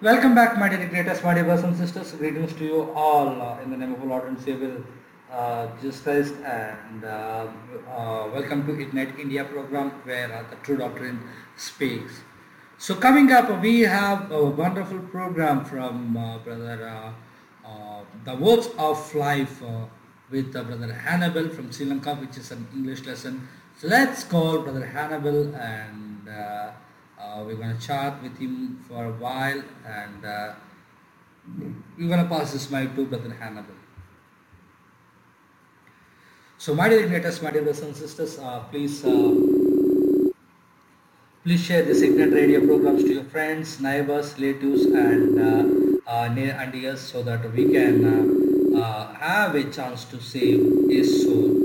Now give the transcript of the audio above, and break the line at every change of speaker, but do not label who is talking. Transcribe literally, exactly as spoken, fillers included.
Welcome back, my dear greatest, my dear brothers and sisters. Greetings to you all uh, in the name of our Lord and Savior uh, Jesus Christ, and uh, uh, welcome to Ignite India program where uh, the true doctrine speaks. So, coming up, we have a wonderful program from uh, Brother uh, uh, The Words of Life uh, with uh, Brother Hannibal from Sri Lanka, which is an English lesson. So, let's call Brother Hannibal and uh, uh, we're going to chat with him for a while, and uh, we're going to pass this mic to Brother Hannibal. So, my dear igniters, my dear brothers and sisters, uh, please uh, please share this Ignite Radio programs to your friends, neighbors, relatives, and uh, uh, near and dears, so that we can uh, uh, have a chance to save his soul.